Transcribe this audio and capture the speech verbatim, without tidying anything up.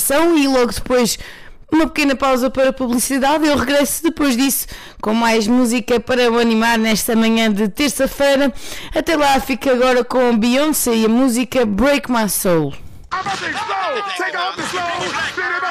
canção e logo depois uma pequena pausa para publicidade. Eu regresso depois disso com mais música para o animar nesta manhã de terça-feira. Até lá, fica agora com Beyoncé e a música Break My Soul.